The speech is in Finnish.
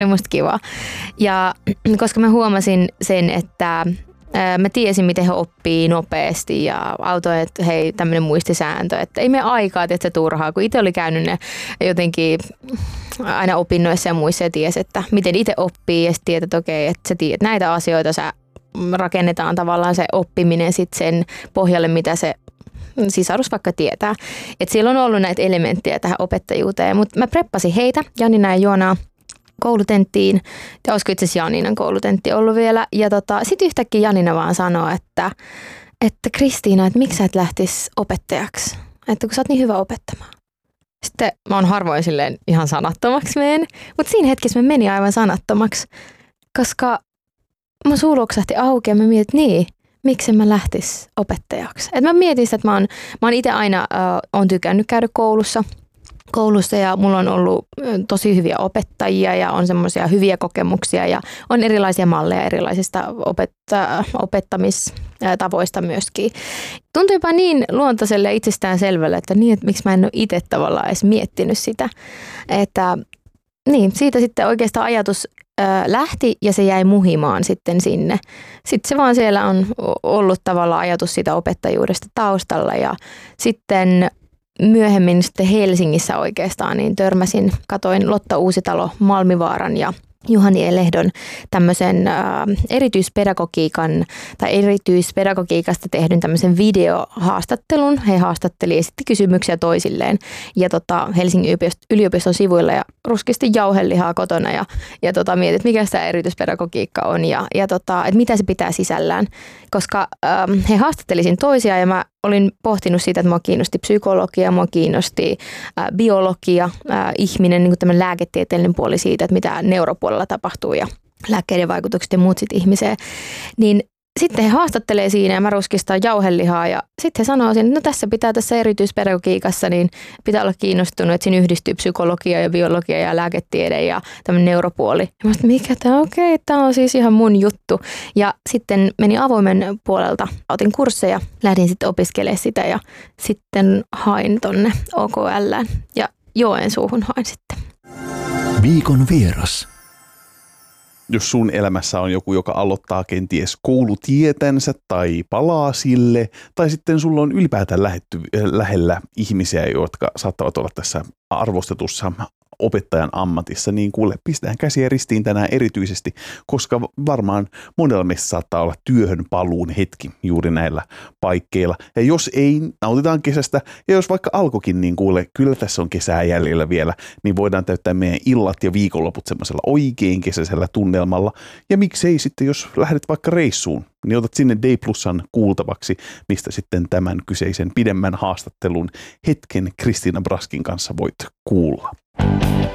oli musta kiva. Ja koska mä huomasin sen, että mä tiesin, miten he oppii nopeasti ja autoin, että hei, tämmöinen muistisääntö, että ei me aikaa, että se turhaa, kun itse oli käynyt ne jotenkin aina opinnoissa ja muissa ja tiesi, että miten itse oppii ja sitten tiedät, että okei, että sä tiedät näitä asioita, sä rakennetaan tavallaan se oppiminen sitten sen pohjalle, mitä se sisarus vaikka tietää. Että siellä on ollut näitä elementtejä tähän opettajuuteen, mutta mä preppasin heitä, Janina ja Joonaa, koulutenttiin. Ja olisiko itse asiassa Janinan koulutentti ollut vielä. Ja sitten yhtäkkiä Janina vaan sanoo, että Kristiina, että miksi sä et lähtisi opettajaksi? Että kun sä oot niin hyvä opettamaan. Sitten mä oon harvoin silleen ihan sanattomaksi menen. Mutta siinä hetkessä mä menin aivan sanattomaksi. Koska mun suu luoksahti auki ja mä mietin, että niin, miksi mä lähtis opettajaksi. Et mä mietin sitä, että mä oon itse aina on tykännyt käydä koulussa ja mulla on ollut tosi hyviä opettajia ja on semmoisia hyviä kokemuksia ja on erilaisia malleja erilaisista opettamistavoista myöskin. Tuntui jopa niin luontaiselle ja itsestään selvälle, että niin, että miksi mä en ole itse tavallaan edes miettinyt sitä. Että niin, siitä sitten oikeastaan ajatus lähti ja se jäi muhimaan sitten sinne. Sitten se vaan siellä on ollut tavallaan ajatus siitä opettajuudesta taustalla ja sitten myöhemmin sitten Helsingissä oikeastaan niin katoin Lotta Uusitalo Malmivaaran ja Juhani E. Lehdon tämmöisen erityispedagogiikasta tehdyn tämmöisen videohaastattelun. He haastatteli esitti kysymyksiä toisilleen ja Helsingin yliopiston sivuilla ja ruskisti jauhelihaa kotona ja mietin, että mikä sitä erityispedagogiikka on ja että mitä se pitää sisällään. Koska he haastattelisin toisia ja mä olin pohtinut siitä, että mua kiinnosti psykologia, mua kiinnosti biologia, ihminen, niin kuin tämmöinen lääketieteellinen puoli siitä, että mitä neuropuolella tapahtuu ja lääkkeiden vaikutukset ja muut sit ihmiseen. Niin sitten he haastattelee siinä ja mä ruskistan jauhelihaa ja sitten he sanoo siinä, että no tässä erityispedagogiikassa niin pitää olla kiinnostunut, että siinä yhdistyy psykologia ja biologia ja lääketiede ja tämmöinen neuropuoli. Ja mä sanoin, mikä tämä on? Okei, tämä on siis ihan mun juttu. Ja sitten menin avoimen puolelta, otin kursseja, lähdin sitten opiskelemaan sitä ja sitten hain tonne OKL:ään ja Joensuuhun hain sitten. Viikon vieras. Jos sun elämässä on joku, joka aloittaa kenties koulutietänsä tai palaa sille, tai sitten sulla on ylipäätään lähellä ihmisiä, jotka saattavat olla tässä arvostetussa opettajan ammatissa, niin kuule, pistetään käsiä ristiin tänään erityisesti, koska varmaan monella meistä saattaa olla työhön paluun hetki juuri näillä paikkeilla. Ja jos ei, nautitaan kesästä, ja jos vaikka alkoikin, niin kuule, kyllä tässä on kesää jäljellä vielä, niin voidaan täyttää meidän illat ja viikonloput semmoisella oikein kesäisellä tunnelmalla. Ja miksei sitten, jos lähdet vaikka reissuun, niin otat sinne Day Plusan kuultavaksi, mistä sitten tämän kyseisen pidemmän haastattelun hetken Kristiina Braskin kanssa voit kuulla.